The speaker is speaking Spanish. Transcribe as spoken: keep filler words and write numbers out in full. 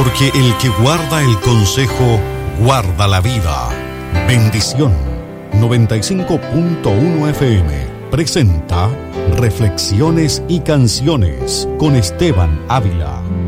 Porque el que guarda el consejo, guarda la vida. Bendición noventa y cinco punto uno F M presenta Reflexiones y Canciones con Esteban Ávila.